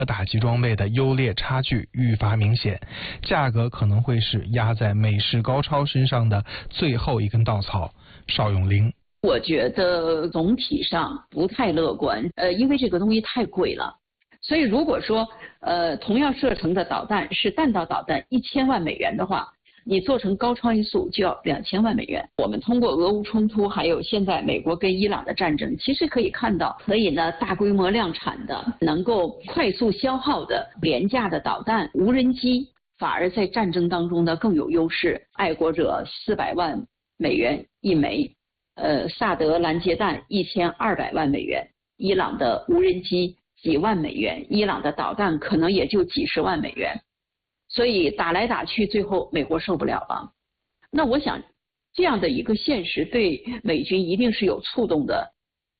打击装备的优劣差距愈发明显，价格可能会是压在美式高超身上的最后一根稻草。邵永玲， 我觉得总体上不太乐观，因为这个东西太贵了。所以如果说同样射程的导弹是弹道导弹1000万美元的话，你做成高超音速就要2000万美元。我们通过俄乌冲突，还有现在美国跟伊朗的战争，其实可以看到，可以呢大规模量产的、能够快速消耗的廉价的导弹、无人机，反而在战争当中呢更有优势。爱国者400万美元一枚，萨德拦截弹1200万美元，伊朗的无人机几万美元，伊朗的导弹可能也就几十万美元。所以打来打去，最后美国受不了了。那我想，这样的一个现实对美军一定是有触动的。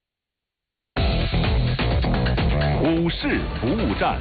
股市服务站。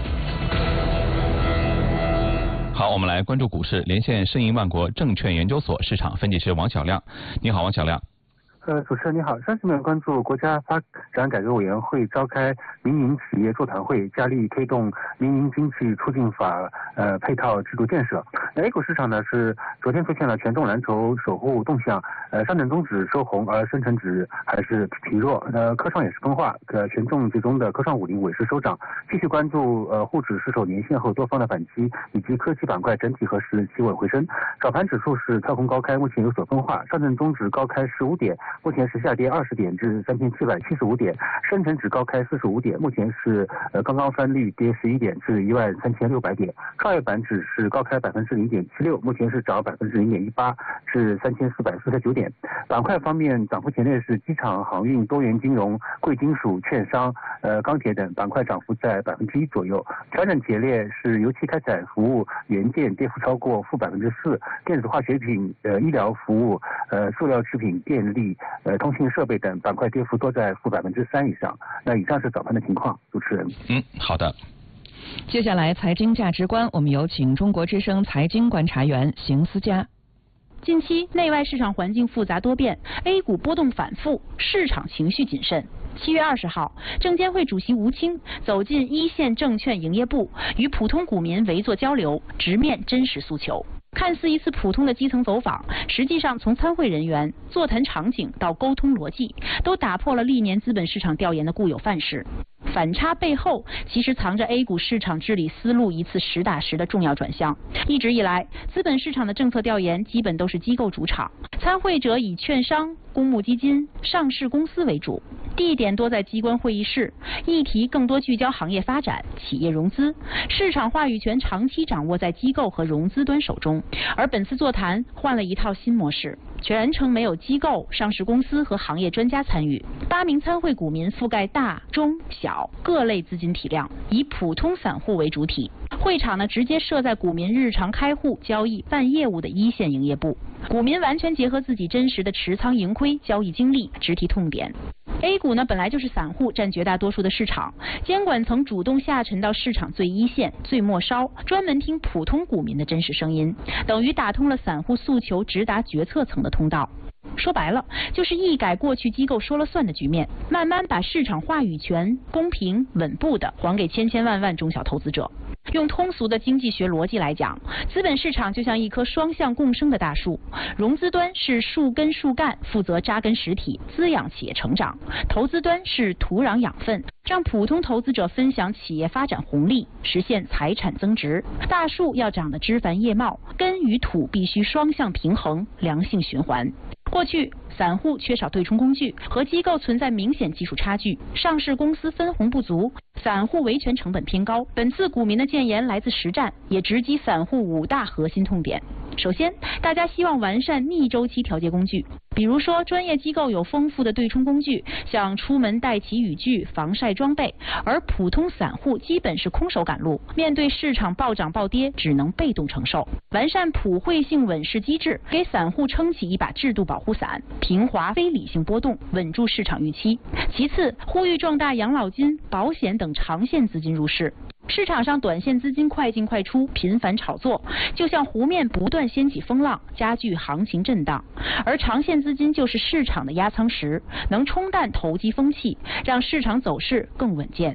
好，我们来关注股市，连线申银万国证券研究所市场分析师王小亮。你好，王小亮。 主持人你好，上次关注国家发展改革委员会召开民营企业座谈会，加力推动民营经济促进法配套制度建设。A 股市场呢是昨天出现了权重蓝筹守护动向，上证综指收红，而深成指还是疲弱。科创也是分化，权重集中的科创50尾市收涨。继续关注沪指失守年线后多方的反击，以及科技板块整体和市企稳回升。早盘指数是跳空高开，目前有所分化，上证综指高开15点。目前是下跌20点至3775点，深成指高开45点，目前是刚刚翻绿，跌11点至13600点。创业板指是高开0.76%，目前是涨0.18%至3449点。板块方面，涨幅前列是机场、航运、多元金融、贵金属、券商、钢铁等板块涨幅在1%左右。调整节列是油气开采服务、元件跌幅超过-4%，电子化学品、医疗服务、塑料制品、电力。通信设备等板块跌幅都在-3%以上。那以上是早盘的情况，主持人。 好的。 接下来财经价值观，我们有请中国之声财经观察员邢思佳。 近期内外市场环境复杂多变 ，A 股波动反复，市场情绪谨慎。7月20号，证监会主席吴清走进一线证券营业部，与普通股民围坐交流，直面真实诉求。看似一次普通的基层走访，实际上从参会人员、座谈场景到沟通逻辑，都打破了历年资本市场调研的固有范式。反差背后，其实藏着 A 股市场治理思路一次实打实的重要转向。一直以来，资本市场的政策调研基本都是机构主场，参会者以券商、公募基金、上市公司为主，地点多在机关会议室，议题更多聚焦行业发展、企业融资，市场话语权长期掌握在机构和融资端手中。而本次座谈换了一套新模式，全程没有机构、上市公司和行业专家参与，8名参会股民覆盖大、中、小各类资金体量，以普通散户为主体。会场呢直接设在股民日常开户、交易、办业务的一线营业部，股民完全结合自己真实的持仓盈亏、交易经历，直提痛点。A 股呢本来就是散户占绝大多数的市场，监管层主动下沉到市场最一线、最末梢，专门听普通股民的真实声音，等于打通了散户诉求直达决策层的通道。说白了，就是一改过去机构说了算的局面，慢慢把市场话语权公平稳步的还给千千万万中小投资者。用通俗的经济学逻辑来讲，资本市场就像一棵双向共生的大树，融资端是树根树干，负责扎根实体，滋养企业成长；投资端是土壤养分，让普通投资者分享企业发展红利，实现财产增值。大树要长得枝繁叶茂，根与土必须双向平衡，良性循环。过去散户缺少对冲工具，和机构存在明显技术差距，上市公司分红不足，散户维权成本偏高。本次股民的建言来自实战，也直击散户5大核心痛点。首先，大家希望完善逆周期调节工具，比如说专业机构有丰富的对冲工具，像出门带齐雨具、防晒装备，而普通散户基本是空手赶路，面对市场暴涨暴跌只能被动承受。完善普惠性稳市机制，给散户撑起一把制度保护伞，平滑非理性波动，稳住市场预期。其次，呼吁壮大养老金、保险等长线资金入市。市场上短线资金快进快出，频繁炒作，就像湖面不断掀起风浪，加剧行情震荡；而长线资金就是市场的压舱石，能冲淡投机风气，让市场走势更稳健。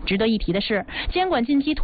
值得一提的是，监管近期